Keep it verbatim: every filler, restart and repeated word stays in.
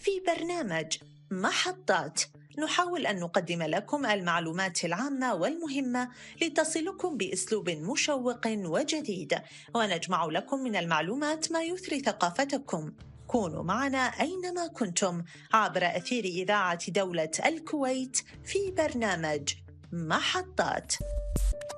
في برنامج محطات نحاول أن نقدم لكم المعلومات العامة والمهمة لتصلكم بأسلوب مشوق وجديد، ونجمع لكم من المعلومات ما يثري ثقافتكم. كونوا معنا أينما كنتم عبر أثير إذاعة دولة الكويت في برنامج محطات.